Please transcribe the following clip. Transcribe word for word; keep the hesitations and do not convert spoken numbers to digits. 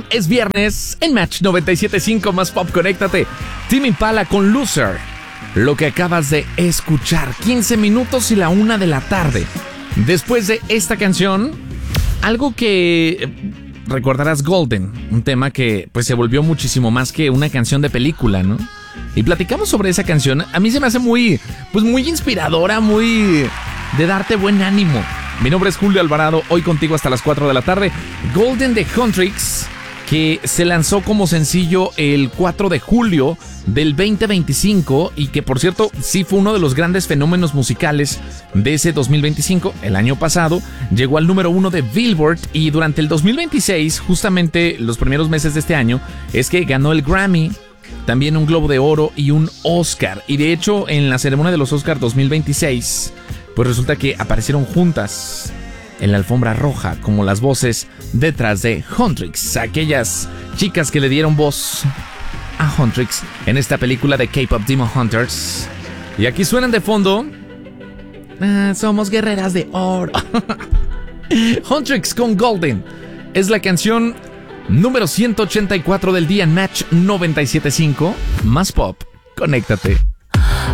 Es viernes en Match noventa y siete punto cinco más Pop, conéctate. Tame Impala con Loser. Lo que acabas de escuchar, quince minutos y la una de la tarde. Después de esta canción, algo que recordarás, Golden, un tema que pues se volvió muchísimo más que una canción de película, ¿no? Y platicamos sobre esa canción. A mí se me hace muy, pues muy inspiradora, muy de darte buen ánimo. Mi nombre es Julio Alvarado, hoy contigo hasta las cuatro de la tarde. Golden de Huntrix, que se lanzó como sencillo el cuatro de julio del veinte veinticinco y que, por cierto, sí fue uno de los grandes fenómenos musicales de ese dos mil veinticinco. El año pasado llegó al número uno de Billboard y durante el dos mil veintiséis, justamente los primeros meses de este año, es que ganó el Grammy, también un Globo de Oro y un Oscar. Y de hecho, en la ceremonia de los Oscar dos mil veintiséis, pues resulta que aparecieron juntas en la alfombra roja como las voces detrás de Huntrix, aquellas chicas que le dieron voz a Huntrix en esta película de K-Pop Demon Hunters. Y aquí suenan de fondo ah, Somos guerreras de oro. Huntrix con Golden es la canción número ciento ochenta y cuatro del día en Match noventa y siete punto cinco más Pop, conéctate.